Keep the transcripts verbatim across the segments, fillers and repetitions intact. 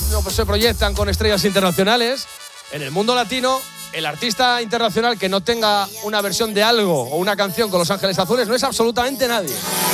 no, pues se proyectan con estrellas internacionales. En el mundo latino, el artista internacional que no tenga una versión de algo o una canción con Los Ángeles Azules no es absolutamente nadie.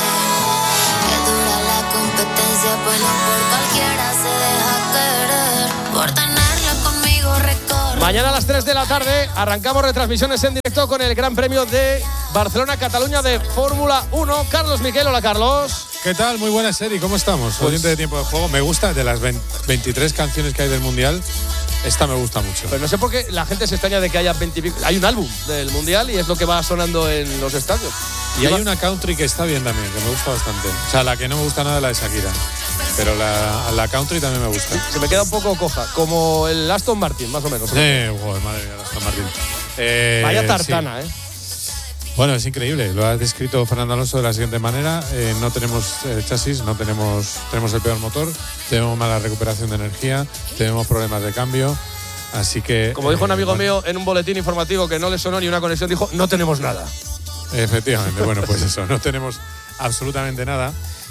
Mañana a las tres de la tarde arrancamos retransmisiones en directo con el Gran Premio de Barcelona-Cataluña de Fórmula uno. Carlos Miquel, hola Carlos. ¿Qué tal? Muy buenas, Eri. ¿Cómo estamos? Pues, oyente de Tiempo de Juego. Me gusta, de las veintitrés canciones que hay del Mundial, esta me gusta mucho. Pero no sé por qué la gente se extraña de que haya veinte. Hay un álbum del Mundial y es lo que va sonando en los estadios. Y hay una country que está bien también, que me gusta bastante. O sea, la que no me gusta nada es la de Shakira. Pero la, la country también me gusta. Se me queda un poco coja, como el Aston Martin, más o menos. Eh, joder, madre mía, el Aston Martin. Eh, Vaya tartana, sí. ¿eh? Bueno, es increíble. Lo ha descrito Fernando Alonso de la siguiente manera. Eh, no tenemos eh, chasis, no tenemos, tenemos el peor motor, tenemos mala recuperación de energía, tenemos problemas de cambio. Así que… Como dijo eh, un amigo bueno, mío en un boletín informativo que no le sonó ni una conexión, dijo, no tenemos nada. Efectivamente, bueno, pues eso, no tenemos absolutamente nada.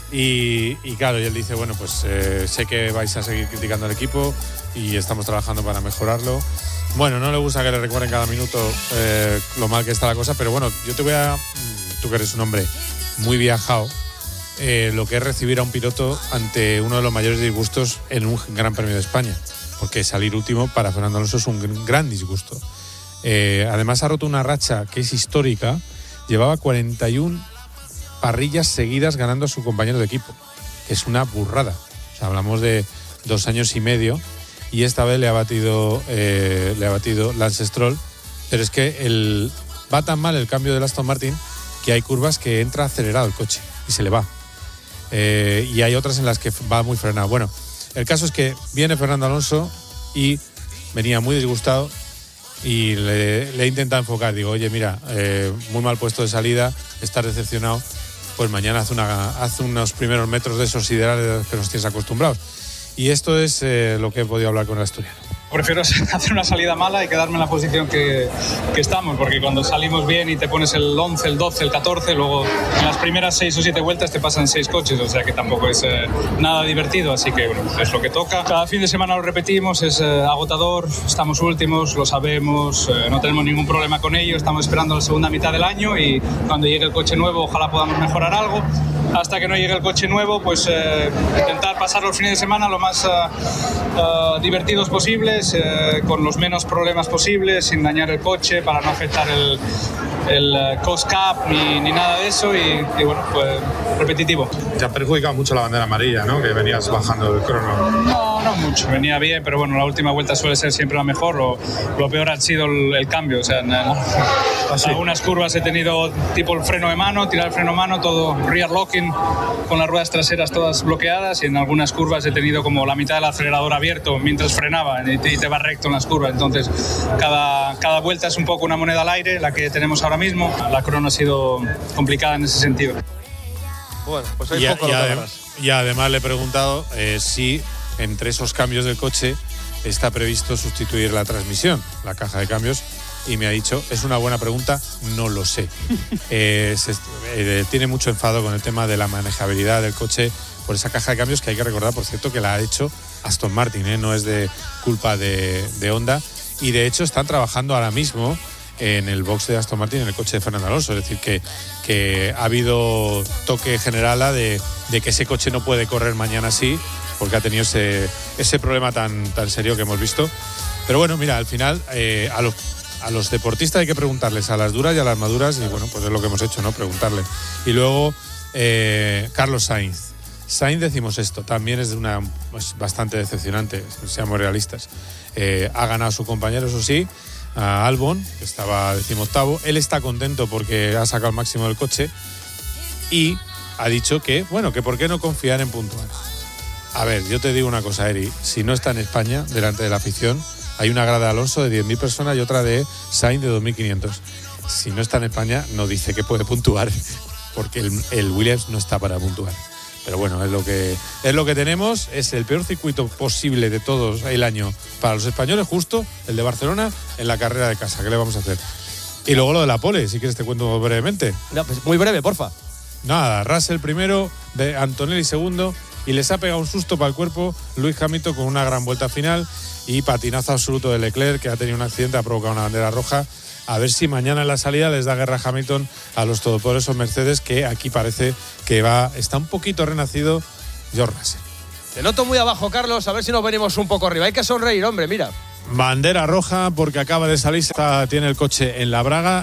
Y, y claro, y él dice, bueno, pues eh, sé que vais a seguir criticando al equipo y estamos trabajando para mejorarlo. Bueno, no le gusta que le recuerden cada minuto eh, lo mal que está la cosa, pero bueno, yo te voy a… Tú que eres un hombre muy viajado, eh, lo que es recibir a un piloto ante uno de los mayores disgustos en un Gran Premio de España, porque salir último para Fernando Alonso es un gran disgusto. Eh, además ha roto una racha que es histórica, llevaba cuarenta y una parrillas seguidas ganando a su compañero de equipo, que es una burrada. O sea, hablamos de dos años y medio y esta vez le ha batido eh, le ha batido Lance Stroll, pero es que el, va tan mal el cambio del Aston Martin que hay curvas que entra acelerado el coche y se le va. Eh, y hay otras en las que va muy frenado. Bueno, el caso es que viene Fernando Alonso y venía muy disgustado y le, le he intentado enfocar. Digo, oye, mira, eh, muy mal puesto de salida, estás decepcionado. Pues mañana haz, una, haz unos primeros metros de esos siderales que nos tienes acostumbrados. Y esto es eh, lo que he podido hablar con el asturiano. Prefiero hacer una salida mala y quedarme en la posición que, que estamos, porque cuando salimos bien y te pones el once, el doce, el catorce, luego en las primeras seis o siete vueltas te pasan seis coches, o sea que tampoco es eh, nada divertido, así que bueno, es lo que toca. Cada fin de semana lo repetimos, es eh, agotador, estamos últimos, lo sabemos, eh, no tenemos ningún problema con ello, estamos esperando la segunda mitad del año y cuando llegue el coche nuevo ojalá podamos mejorar algo. Hasta que no llegue el coche nuevo, pues eh, intentar pasar los fines de semana lo más uh, uh, divertidos posibles, eh, con los menos problemas posibles, sin dañar el coche, para no afectar el, el uh, cost cap ni, ni nada de eso y, y bueno, pues repetitivo. Te ha perjudicado mucho la bandera amarilla, ¿no? Que venías bajando el crono. No, no mucho, venía bien, pero bueno, la última vuelta suele ser siempre la mejor, lo, lo peor ha sido el, el cambio, o sea, en, en algunas curvas he tenido tipo el freno de mano, tirar el freno de mano, todo rear locking, con las ruedas traseras todas bloqueadas y en algunas curvas he tenido como la mitad del acelerador abierto mientras frenaba y te, y te va recto en las curvas, entonces cada, cada vuelta es un poco una moneda al aire, la que tenemos ahora mismo, la crono ha sido complicada en ese sentido. Bueno, pues hay y, poco y, lo que adem- ganas. y además le he preguntado eh, si entre esos cambios del coche está previsto sustituir la transmisión, la caja de cambios, y me ha dicho, es una buena pregunta, no lo sé. eh, se, eh, tiene mucho enfado con el tema de la manejabilidad del coche por esa caja de cambios, que hay que recordar, por cierto, que la ha hecho Aston Martin, ¿eh? No es de culpa de, de Honda, y de hecho están trabajando ahora mismo en el box de Aston Martin, en el coche de Fernando Alonso, es decir, que, que ha habido toque general de, de que ese coche no puede correr mañana así, porque ha tenido ese, ese problema tan, tan serio que hemos visto. Pero bueno, mira, al final eh, a los A los deportistas hay que preguntarles a las duras y a las maduras y bueno, pues es lo que hemos hecho, ¿no? Preguntarle. Y luego, eh, Carlos Sainz. Sainz, decimos esto, también es de una pues, bastante decepcionante, seamos realistas. Eh, ha ganado a su compañero, eso sí, a Albon, que estaba decimoctavo. Él está contento porque ha sacado el máximo del coche y ha dicho que, bueno, que por qué no confiar en puntuar. A ver, yo te digo una cosa, Eri, si no está en España, delante de la afición, hay una grada de Alonso de diez mil personas y otra de Sainz de dos mil quinientos. Si no está en España, no dice que puede puntuar, porque el, el Williams no está para puntuar. Pero bueno, es lo que es lo que tenemos. Es el peor circuito posible de todos el año para los españoles, justo el de Barcelona en la carrera de casa. ¿Qué le vamos a hacer? Y luego lo de la pole, si quieres te cuento brevemente. No, pues muy breve, porfa. Nada, Russell primero, Antonelli segundo y les ha pegado un susto para el cuerpo Lewis Hamilton con una gran vuelta final y patinazo absoluto de Leclerc, que ha tenido un accidente, ha provocado una bandera roja. A ver si mañana en la salida les da guerra a Hamilton a los todopoderosos Mercedes, que aquí parece que va, está un poquito renacido George Russell. Te noto muy abajo, Carlos, a ver si nos venimos un poco arriba. Hay que sonreír, hombre, mira. Bandera roja porque acaba de salir, está, tiene el coche en la braga.